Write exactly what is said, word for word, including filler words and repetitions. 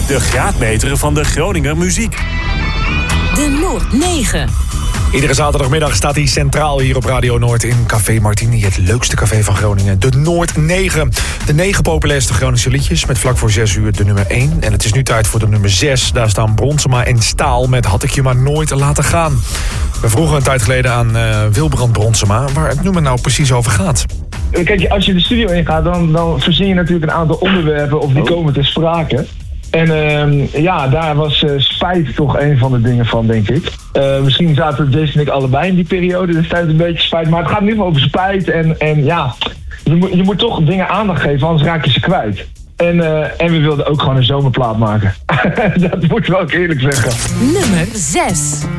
De graadmeter van de Groninger muziek. De Noord negen. Iedere zaterdagmiddag staat hij centraal hier op Radio Noord in Café Martini, het leukste café van Groningen. De Noord negen. De negen populairste Groningse liedjes met vlak voor zes uur de nummer één. En het is nu tijd voor de nummer zes. Daar staan Bronsema en Staal met Had ik je maar nooit laten gaan. We vroegen een tijd geleden aan uh, Wilbrand Bronsema waar het nummer nou precies over gaat. Kijk, als je de studio ingaat, dan, dan verzin je natuurlijk een aantal onderwerpen of die komen ter sprake. En uh, ja, daar was uh, spijt toch een van de dingen van, denk ik. Uh, misschien zaten Jason en ik allebei in die periode, dus tijd een beetje spijt. Maar het gaat nu wel over spijt en, en ja, je moet, je moet toch dingen aandacht geven, anders raak je ze kwijt. En, uh, en we wilden ook gewoon een zomerplaat maken. Dat moet ik wel eerlijk zeggen. Nummer zes.